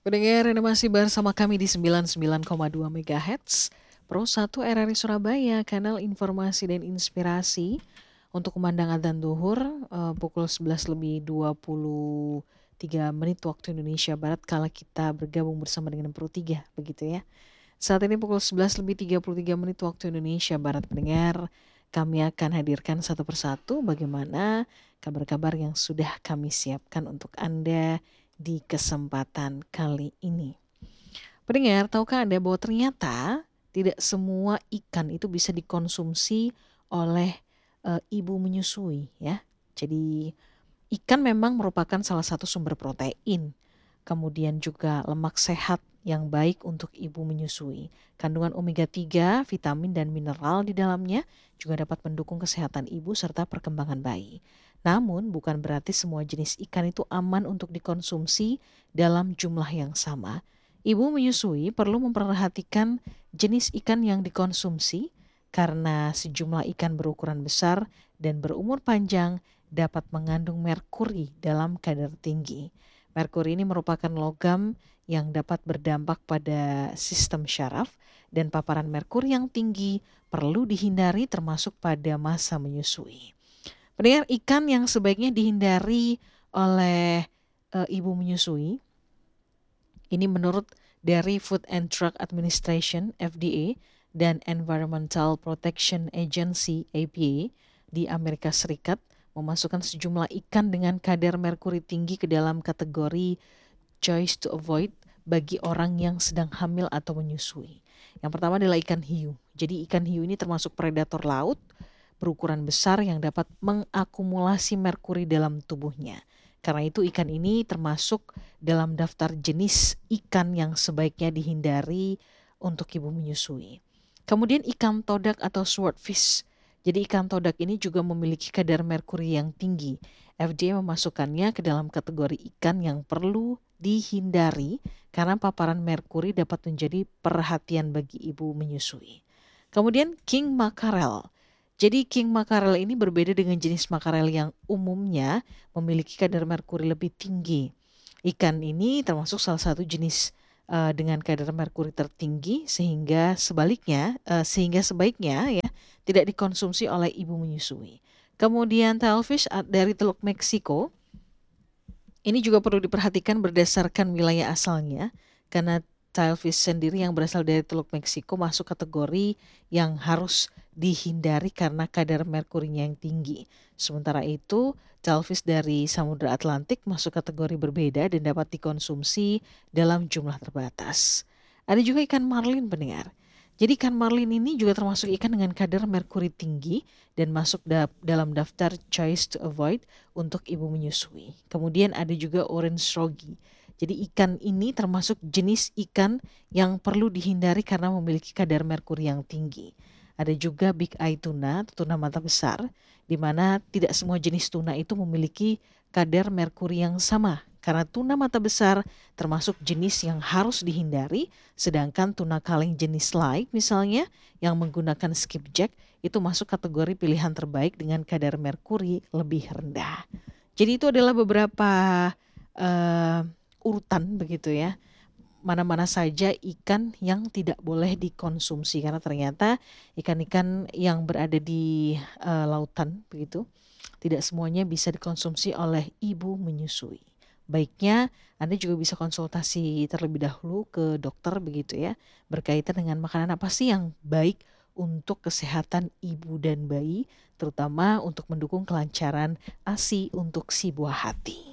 Pendengar Anda masih bersama kami di 99,2 MHz Pro 1 RRI Surabaya, kanal informasi dan inspirasi untuk kumandang adzan zuhur pukul 11 lebih 23 menit waktu Indonesia Barat kala kita bergabung bersama dengan Pro 3 begitu ya. Saat ini pukul 11 lebih 33 menit waktu Indonesia Barat, pendengar. Kami akan hadirkan satu persatu bagaimana kabar-kabar yang sudah kami siapkan untuk Anda di kesempatan kali ini. Pendengar, tahukah Anda bahwa ternyata tidak semua ikan itu bisa dikonsumsi oleh ibu menyusui ya. Jadi ikan memang merupakan salah satu sumber protein, kemudian juga lemak sehat yang baik untuk ibu menyusui. Kandungan omega 3, vitamin dan mineral di dalamnya juga dapat mendukung kesehatan ibu serta perkembangan bayi. Namun bukan berarti semua jenis ikan itu aman untuk dikonsumsi dalam jumlah yang sama. Ibu menyusui perlu memperhatikan jenis ikan yang dikonsumsi karena sejumlah ikan berukuran besar dan berumur panjang dapat mengandung merkuri dalam kadar tinggi. Merkuri ini merupakan logam yang dapat berdampak pada sistem syaraf dan paparan merkuri yang tinggi perlu dihindari termasuk pada masa menyusui. Pendengar, ikan yang sebaiknya dihindari oleh ibu menyusui ini menurut dari Food and Drug Administration FDA dan Environmental Protection Agency EPA di Amerika Serikat memasukkan sejumlah ikan dengan kadar merkuri tinggi ke dalam kategori choice to avoid bagi orang yang sedang hamil atau menyusui. Yang pertama adalah ikan hiu. Jadi ikan hiu ini termasuk predator laut berukuran besar yang dapat mengakumulasi merkuri dalam tubuhnya. Karena itu ikan ini termasuk dalam daftar jenis ikan yang sebaiknya dihindari untuk ibu menyusui. Kemudian ikan todak atau swordfish. Jadi ikan todak ini juga memiliki kadar merkuri yang tinggi. FDA memasukkannya ke dalam kategori ikan yang perlu dihindari karena paparan merkuri dapat menjadi perhatian bagi ibu menyusui. Kemudian king mackerel. Jadi king mackerel ini berbeda dengan jenis makarel yang umumnya memiliki kadar merkuri lebih tinggi. Ikan ini termasuk salah satu jenis dengan kadar merkuri tertinggi sehingga sebaiknya ya tidak dikonsumsi oleh ibu menyusui. Kemudian tailfish dari Teluk Meksiko ini juga perlu diperhatikan berdasarkan wilayah asalnya karena tailfish sendiri yang berasal dari Teluk Meksiko masuk kategori yang harus dihindari karena kadar merkurinya yang tinggi. Sementara itu, tailfish dari Samudra Atlantik masuk kategori berbeda dan dapat dikonsumsi dalam jumlah terbatas. Ada juga ikan marlin, pendengar. Jadi ikan marlin ini juga termasuk ikan dengan kadar merkuri tinggi dan masuk dalam daftar choice to avoid untuk ibu menyusui. Kemudian ada juga orange rogi. Jadi ikan ini termasuk jenis ikan yang perlu dihindari karena memiliki kadar merkuri yang tinggi. Ada juga big eye tuna, tuna mata besar, di mana tidak semua jenis tuna itu memiliki kadar merkuri yang sama. Karena tuna mata besar termasuk jenis yang harus dihindari, sedangkan tuna kaleng jenis light misalnya yang menggunakan skipjack itu masuk kategori pilihan terbaik dengan kadar merkuri lebih rendah. Jadi itu adalah beberapa urutan begitu ya. Mana-mana saja ikan yang tidak boleh dikonsumsi karena ternyata ikan-ikan yang berada di lautan begitu tidak semuanya bisa dikonsumsi oleh ibu menyusui. Baiknya Anda juga bisa konsultasi terlebih dahulu ke dokter begitu ya, berkaitan dengan makanan apa sih yang baik untuk kesehatan ibu dan bayi, terutama untuk mendukung kelancaran ASI untuk si buah hati.